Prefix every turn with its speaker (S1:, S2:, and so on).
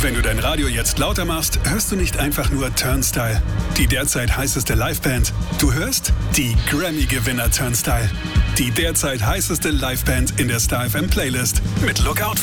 S1: Wenn du dein Radio jetzt lauter machst, hörst du nicht einfach nur Turnstile, die derzeit heißeste Liveband. Du hörst die Grammy-Gewinner Turnstile, die derzeit heißeste Liveband in der Star FM Playlist mit Lookout